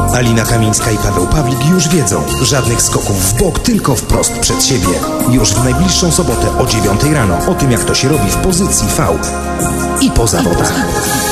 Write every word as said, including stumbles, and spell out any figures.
Alina Kamińska i Paweł Pawlik już wiedzą. Żadnych skoków w bok, tylko wprost przed siebie. Już w najbliższą sobotę o dziewiątej rano. O tym, jak to się robi w pozycji V. I po zawodach.